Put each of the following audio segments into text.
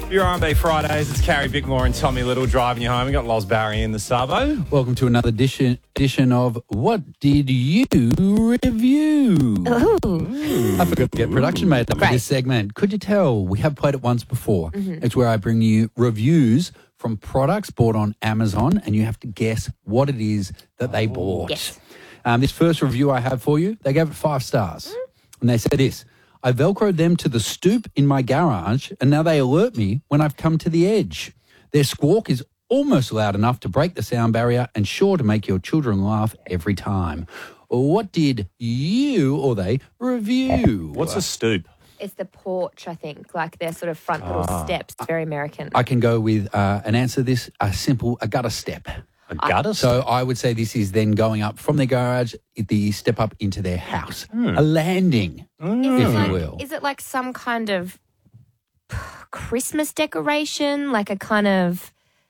Your R&B Fridays, it's Carrie Bickmore and Tommy Little driving you home. We got Loz Barry in the Savo. Welcome to another edition of What Did You Review? I forgot to get production made up for this segment. Could you tell? We have played it once before. It's where I bring you reviews from products bought on Amazon and you have to guess what it is that they bought. Yes. This first review I have for you, they gave it 5 stars. And they said this: I Velcroed them to the stoop in my garage, and now they alert me when I've come to the edge. Their squawk is almost loud enough to break the sound barrier and sure to make your children laugh every time. What did you or they review? What's a stoop? It's the porch, I think, like their sort of front little steps. It's very American. I can go with an answer to this, a gutter step. A gutter So step? I would say this is then going up from their garage, the step up into their house. A landing, if you will. Is it like some kind of Christmas decoration, like a kind of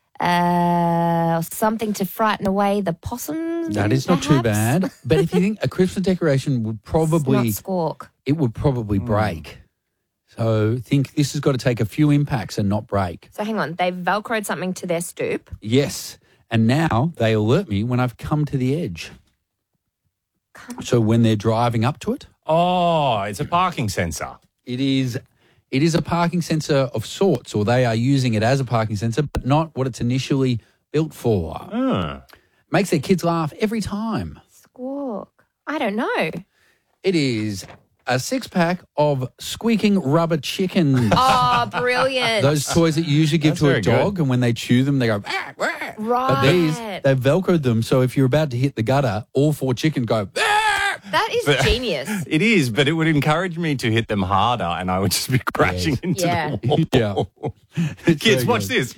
something to frighten away the possums? That is not too perhaps? bad. But if you think a Christmas decoration would probably... Not squawk. It would probably break. So think this has got to take a few impacts and not break. So hang on, they've Velcroed something to their stoop. Yes. And now they alert me when I've come to the edge. So when they're driving up to it, Oh, it's a parking sensor. it is a parking sensor of sorts, or they are using it as a parking sensor, but not what it's initially built for. Makes their kids laugh every time. Squawk. I don't know. It is a 6-pack of squeaking rubber chickens. Oh, brilliant. Those toys that you usually give That's to a very dog, good. and when they chew them, they go, "Ah, ah." Right. But these, they've Velcroed them, so if you're about to hit the gutter, all 4 chickens go, "Ah." That is genius. It is, but it would encourage me to hit them harder and I would just be crashing into Yeah. the wall. Yeah. Kids, watch this.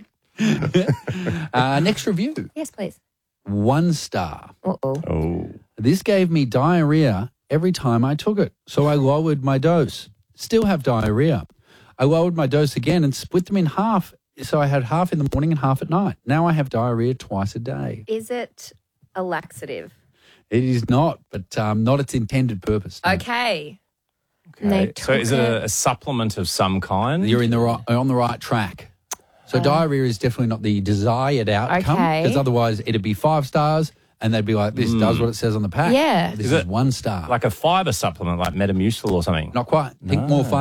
Next review, Yes, please. 1 star. Uh-oh. Oh. This gave me diarrhea every time I took it, so I lowered my dose. Still have diarrhea. I lowered my dose again and split them in half, so I had half in the morning and half at night. Now I have diarrhea twice a day. Is it a laxative? It is not, but not its intended purpose. No. Okay. And they So is it took a supplement of some kind? You're on the right track. So diarrhea is definitely not the desired outcome, Okay. because otherwise it'd be 5 stars and they'd be like, this does what it says on the pack. Yeah. This Is is it 1 star. like a fiber supplement like Metamucil or something? Not quite. Think more fun.